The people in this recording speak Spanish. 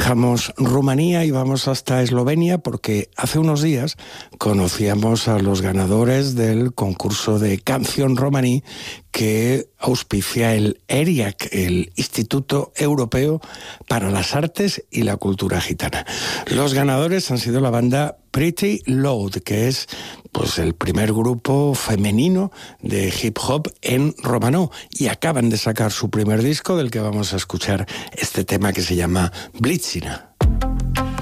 Dejamos Rumanía y vamos hasta Eslovenia porque hace unos días conocíamos a los ganadores del concurso de canción romaní que auspicia el ERIAC, el Instituto Europeo para las Artes y la Cultura Gitana. Los ganadores han sido la banda Pretty Loud, que es pues el primer grupo femenino de hip hop en romanó, y acaban de sacar su primer disco del que vamos a escuchar este tema que se llama Blitzina.